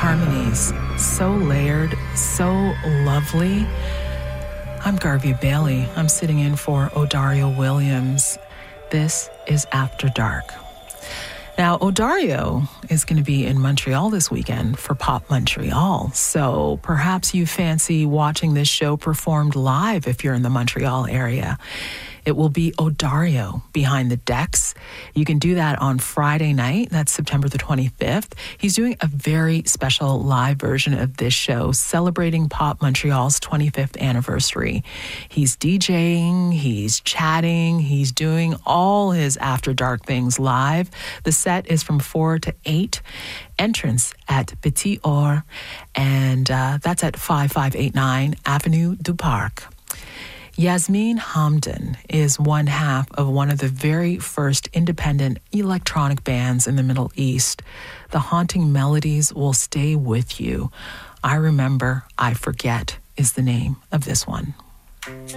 harmonies, so layered, so lovely. I'm Garvey Bailey. I'm sitting in for Odario Williams. This is After Dark. Now, Odario is going to be in Montreal this weekend for Pop Montreal, so perhaps you fancy watching this show performed live if you're in the Montreal area. It will be Odario behind the decks. You can do that on Friday night. That's September the 25th. He's doing a very special live version of this show celebrating Pop Montreal's 25th anniversary. He's DJing, he's chatting, he's doing all his After Dark things live. The set is from 4 to 8. Entrance at Petit Or, and that's at 5589 Avenue du Parc. Yasmin Hamdan is one half of one of the very first independent electronic bands in the Middle East. The haunting melodies will stay with you. I Remember, I Forget is the name of this one.